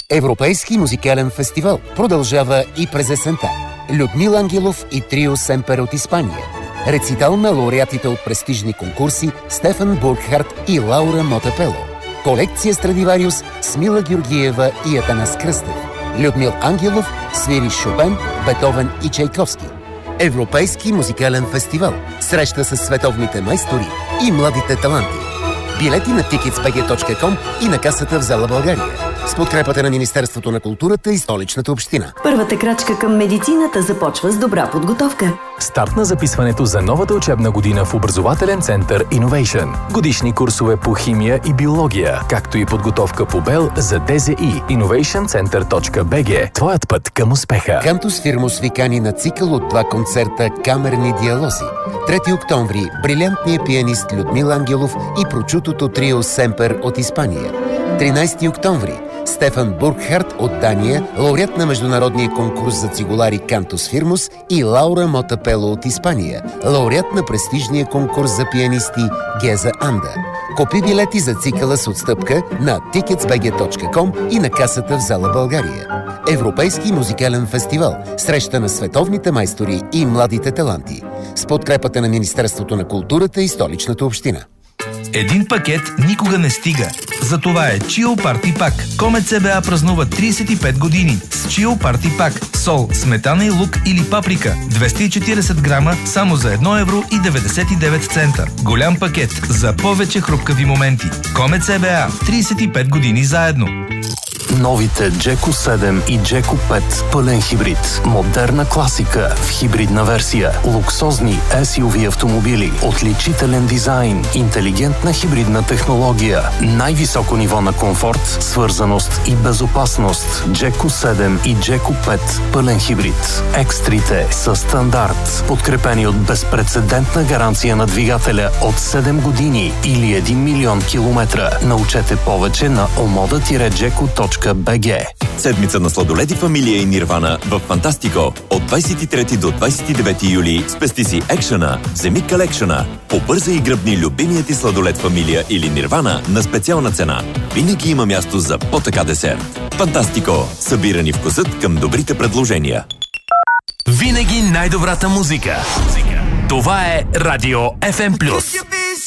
Европейски музикален фестивал продължава и през есента. Людмил Ангелов и трио Семпер от Испания. Рецитал на лауреатите от престижни конкурси Стефан Буркхарт и Лаура Мотапело. Колекция Страдивариус с Мила Георгиева и Атанас Кръстев. Людмил Ангелов свири Шопен, Бетовен и Чайковски. Европейски музикален фестивал. Среща с световните майстори и младите таланти. Билети на ticketsbg.com и на касата в зала България. С подкрепата на Министерството на културата и Столичната община. Първата крачка към медицината започва с добра подготовка. Старт на записването за новата учебна година в образователен център Innovation. Годишни курсове по химия и биология, както и подготовка по БЕЛ за ДЗИ. innovationcenter.bg. Твоят път към успеха. Кантус Фирмус ви кани на цикъл от 2 концерта Камерни диалози. 3 октомври брилянтният пианист Людмил Ангелов и прочутото трио Семпер от Испания. 13 октомври Стефан Буркхарт от Дания, лауреат на международния конкурс за цигулари Кантус Фирмус, и Лаура Мотапело от Испания, лауреат на престижния конкурс за пианисти Геза Анда. Купи билети за цикъла с отстъпка на ticketsbg.com и на касата в зала България. Европейски музикален фестивал. Среща на световните майстори и младите таланти. С подкрепата на Министерството на културата и Столичната община. Един пакет никога не стига. Затова е Chill Party Pack. Комет ЦБА празнува 35 години. С Chill Party Pack. Сол, сметана и лук или паприка. 240 грама само за 1,99 евро. Голям пакет за повече хрупкави моменти. Комет ЦБА. 35 години заедно. Новите Джеко 7 и Джеко 5 пълен хибрид. Модерна класика в хибридна версия. Луксозни SUV автомобили. Отличителен дизайн. Интелигентна хибридна технология. Най-високо ниво на комфорт, свързаност и безопасност. Джеко 7 и Джеко 5 пълен хибрид. Екстрите са стандарт. Подкрепени от безпрецедентна гаранция на двигателя от 7 години или 1 милион километра. Научете повече на omoda-jeco.bg. Седмица на сладоледи Фамилия и Нирвана в Фантастико. От 23 до 29 юли спести си екшена, вземи калекшена. Побързай и гръбни любимият ти сладолед Фамилия или Нирвана на специална цена. Винаги има място за по-така десерт. Фантастико. Събирани вкусът към добрите предложения. Винаги най-добрата музика. Това е Радио FM+.